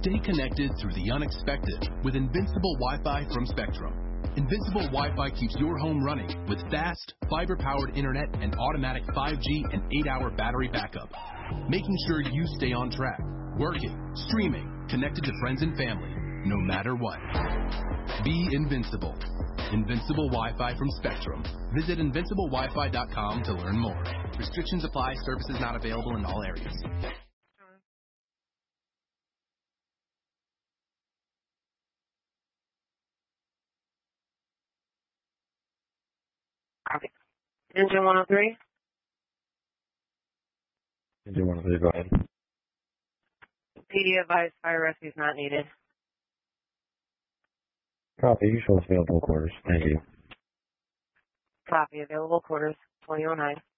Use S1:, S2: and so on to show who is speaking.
S1: Stay connected through the unexpected with Invincible Wi-Fi from Spectrum. Invincible Wi-Fi keeps your home running with fast, fiber-powered internet and automatic 5G and 8-hour battery backup, making sure you stay on track, working, streaming, connected to friends and family, no matter what. Be invincible. Invincible Wi-Fi from Spectrum. Visit invinciblewifi.com to learn more. Restrictions apply. Services not available in all areas.
S2: Engine 103.
S3: Engine 103, go ahead.
S2: PD advised fire rescue is not needed.
S3: Copy. You show us available quarters. Thank you.
S2: Copy. Available quarters 2009.